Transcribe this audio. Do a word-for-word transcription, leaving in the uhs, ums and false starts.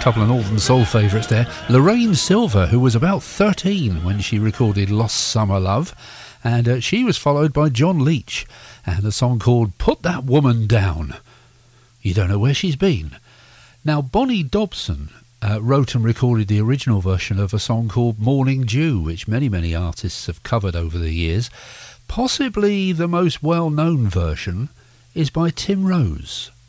couple of Northern Soul favourites there. Lorraine Silver, who was about thirteen when she recorded Lost Summer Love, and uh, she was followed by John Leach and a song called Put That Woman Down. You don't know where she's been. Now, Bonnie Dobson uh, wrote and recorded the original version of a song called Morning Dew, which many, many artists have covered over the years. Possibly the most well-known version is by Tim Rose.